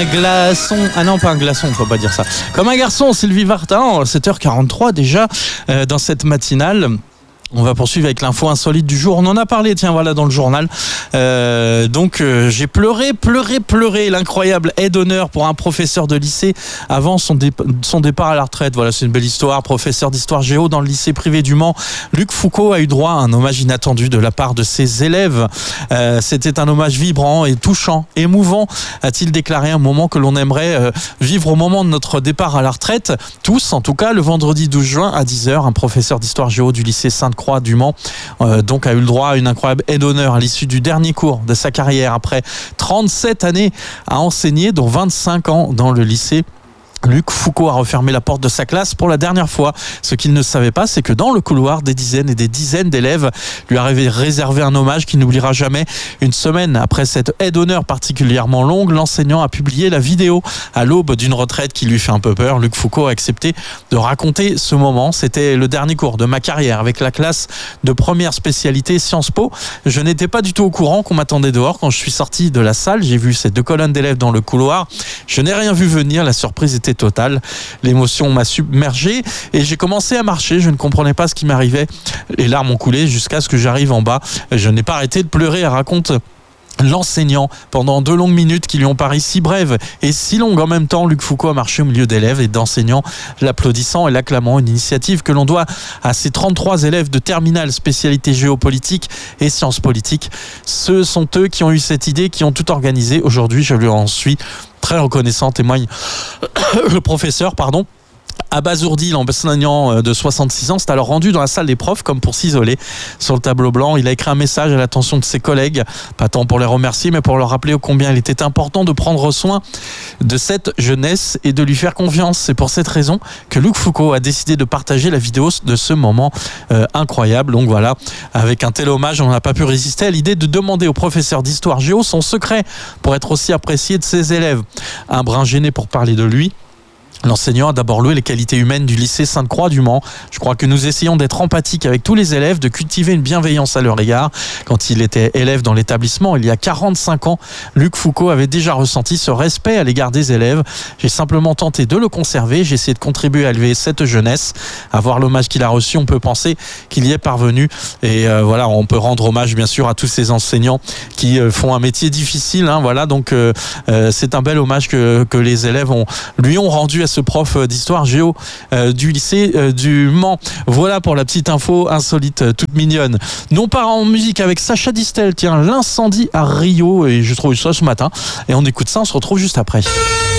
glaçon. Ah non, pas un glaçon, faut pas dire ça. Comme un garçon, Sylvie Vartan, 7h43 déjà, dans cette matinale. On va poursuivre avec l'info insolite du jour. On en a parlé, tiens, voilà, dans le journal. J'ai pleuré. L'incroyable aide d'honneur pour un professeur de lycée avant son départ à la retraite. Voilà, c'est une belle histoire. Professeur d'histoire géo dans le lycée privé du Mans, Luc Foucault a eu droit à un hommage inattendu de la part de ses élèves. C'était un hommage vibrant et touchant, émouvant, a-t-il déclaré, un moment que l'on aimerait vivre au moment de notre départ à la retraite. Tous, en tout cas, le vendredi 12 juin à 10h, un professeur d'histoire géo du lycée Sainte-Croix du Mans a eu le droit à une incroyable aide d'honneur à l'issue du dernier cours de sa carrière après 37 années à enseigner, dont 25 ans dans le lycée. Luc Foucault a refermé la porte de sa classe pour la dernière fois. Ce qu'il ne savait pas, c'est que dans le couloir, des dizaines et des dizaines d'élèves lui avaient réservé un hommage qu'il n'oubliera jamais. Une semaine après cette aide d'honneur particulièrement longue, l'enseignant a publié la vidéo à l'aube d'une retraite qui lui fait un peu peur. Luc Foucault a accepté de raconter ce moment. C'était le dernier cours de ma carrière avec la classe de première spécialité Sciences Po. Je n'étais pas du tout au courant qu'on m'attendait dehors. Quand je suis sorti de la salle, j'ai vu ces deux colonnes d'élèves dans le couloir. Je n'ai rien vu venir. La surprise était totale. L'émotion m'a submergé et j'ai commencé à marcher. Je ne comprenais pas ce qui m'arrivait. Les larmes ont coulé jusqu'à ce que j'arrive en bas. Je n'ai pas arrêté de pleurer, raconte l'enseignant. Pendant 2 longues minutes qui lui ont paru si brèves et si longues en même temps, Luc Foucault a marché au milieu d'élèves et d'enseignants, l'applaudissant et l'acclamant. Une initiative que l'on doit à ces 33 élèves de terminale spécialité géopolitique et sciences politiques. Ce sont eux qui ont eu cette idée, qui ont tout organisé. Aujourd'hui, je lui en suis très reconnaissant, témoigne le professeur, abasourdi, l'enseignant de 66 ans, s'est alors rendu dans la salle des profs comme pour s'isoler. Sur le tableau blanc, il a écrit un message à l'attention de ses collègues, pas tant pour les remercier, mais pour leur rappeler ô combien il était important de prendre soin de cette jeunesse et de lui faire confiance. C'est pour cette raison que Luc Foucault a décidé de partager la vidéo de ce moment incroyable. Donc voilà, avec un tel hommage, on n'a pas pu résister à l'idée de demander au professeur d'histoire géo son secret pour être aussi apprécié de ses élèves. Un brin gêné pour parler de lui, l'enseignant a d'abord loué les qualités humaines du lycée Sainte-Croix du Mans. Je crois que nous essayons d'être empathiques avec tous les élèves, de cultiver une bienveillance à leur égard. Quand il était élève dans l'établissement, il y a 45 ans, Luc Foucault avait déjà ressenti ce respect à l'égard des élèves. J'ai simplement tenté de le conserver. J'ai essayé de contribuer à élever cette jeunesse. À voir l'hommage qu'il a reçu, on peut penser qu'il y est parvenu. Et voilà, on peut rendre hommage bien sûr à tous ces enseignants qui font un métier difficile. C'est un bel hommage que les élèves lui ont rendu à ce prof d'histoire géo du lycée du Mans. Voilà pour la petite info insolite toute mignonne. Nous on part en musique avec Sacha Distel, tiens, l'incendie à Rio, et je trouve ça ce matin et on écoute ça, on se retrouve juste après.